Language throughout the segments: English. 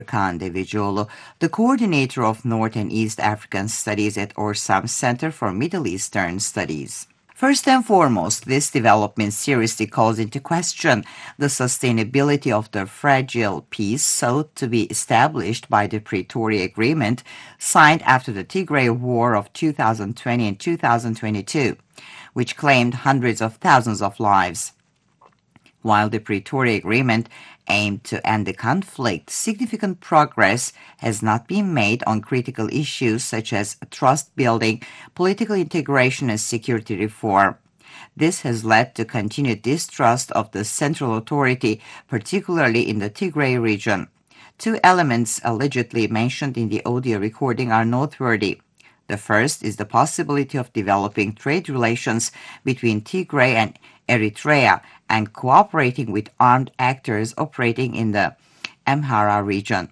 Kaan Devecioğlu, the coordinator of North and East African Studies at Orsam Center for Middle Eastern Studies. First and foremost, this development seriously calls into question the sustainability of the fragile peace sought to be established by the Pretoria Agreement signed after the Tigray War of 2020 and 2022, which claimed hundreds of thousands of lives. While the Pretoria Agreement aimed to end the conflict, significant progress has not been made on critical issues such as trust building, political integration, and security reform. This has led to continued distrust of the central authority, particularly in the Tigray region. Two elements allegedly mentioned in the audio recording are noteworthy. The first is the possibility of developing trade relations between Tigray and Eritrea and cooperating with armed actors operating in the Amhara region.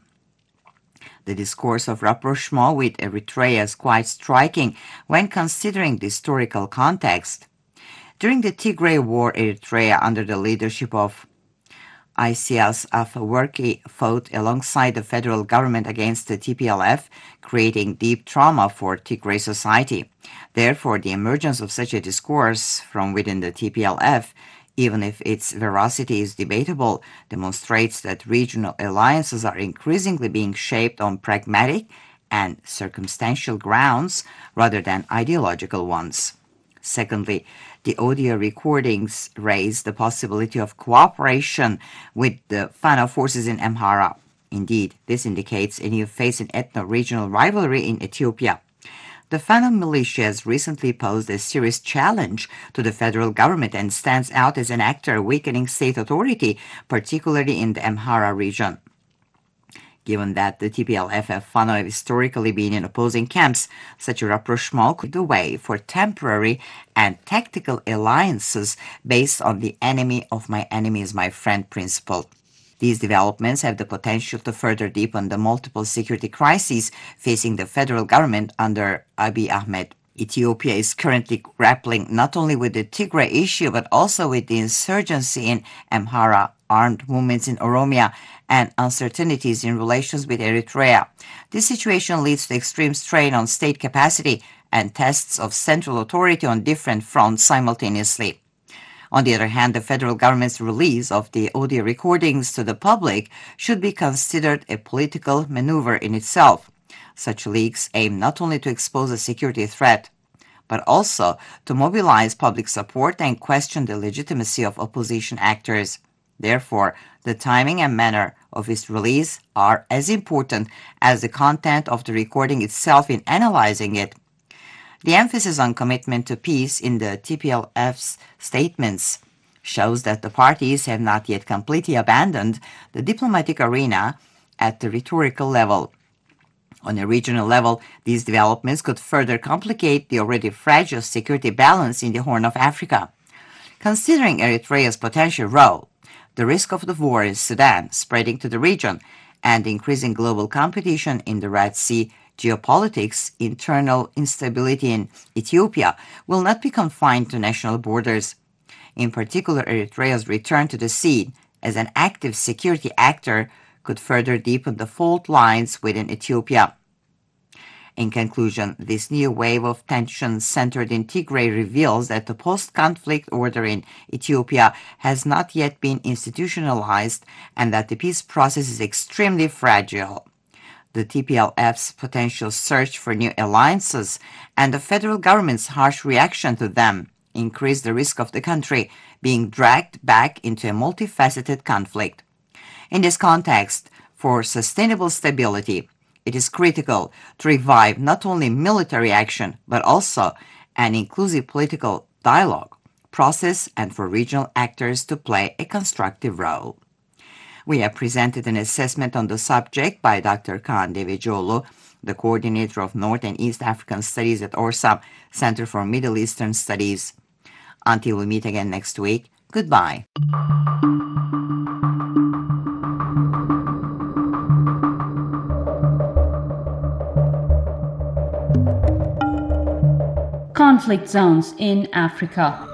The discourse of rapprochement with Eritrea is quite striking when considering the historical context. During the Tigray War, Eritrea, under the leadership of Isaias Afwerki, fought alongside the federal government against the TPLF, creating deep trauma for Tigray society. Therefore, the emergence of such a discourse from within the TPLF, even if its veracity is debatable, demonstrates that regional alliances are increasingly being shaped on pragmatic and circumstantial grounds rather than ideological ones. Secondly, the audio recordings raise the possibility of cooperation with the Fano forces in Amhara. Indeed, this indicates a new phase in ethno-regional rivalry in Ethiopia. The Fano militia has recently posed a serious challenge to the federal government and stands out as an actor weakening state authority, particularly in the Amhara region. Given that the TPLF and Fano have historically been in opposing camps, such a rapprochement could pave the way for temporary and tactical alliances based on the enemy of my enemy is my friend principle. These developments have the potential to further deepen the multiple security crises facing the federal government under Abiy Ahmed. Ethiopia is currently grappling not only with the Tigray issue but also with the insurgency in Amhara, armed movements in Oromia, and uncertainties in relations with Eritrea. This situation leads to extreme strain on state capacity and tests of central authority on different fronts simultaneously. On the other hand, the federal government's release of the audio recordings to the public should be considered a political maneuver in itself. Such leaks aim not only to expose a security threat, but also to mobilize public support and question the legitimacy of opposition actors. Therefore, the timing and manner of its release are as important as the content of the recording itself in analyzing it. The emphasis on commitment to peace in the TPLF's statements shows that the parties have not yet completely abandoned the diplomatic arena at the rhetorical level. On a regional level, these developments could further complicate the already fragile security balance in the Horn of Africa. Considering Eritrea's potential role, the risk of the war in Sudan spreading to the region, and increasing global competition in the Red Sea, geopolitics, internal instability in Ethiopia will not be confined to national borders. In particular, Eritrea's return to the scene as an active security actor could further deepen the fault lines within Ethiopia. In conclusion, this new wave of tension centered in Tigray reveals that the post-conflict order in Ethiopia has not yet been institutionalized and that the peace process is extremely fragile. The TPLF's potential search for new alliances and the federal government's harsh reaction to them increase the risk of the country being dragged back into a multifaceted conflict. In this context, for sustainable stability, it is critical to revive not only military action but also an inclusive political dialogue process and for regional actors to play a constructive role. We have presented an assessment on the subject by Dr. Kaan Devecioğlu, the coordinator of North and East African Studies at Orsam Center for Middle Eastern Studies. Until we meet again next week, goodbye. Conflict zones in Africa.